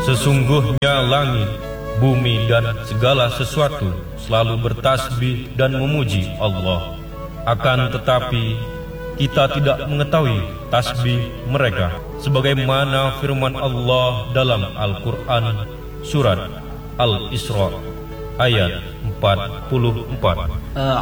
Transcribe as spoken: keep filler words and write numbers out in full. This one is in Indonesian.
Sesungguhnya langit, bumi dan segala sesuatu selalu bertasbih dan memuji Allah. Akan tetapi kita tidak mengetahui tasbih mereka, sebagaimana firman Allah dalam Al-Quran surat Al-Isra ayat empat puluh empat.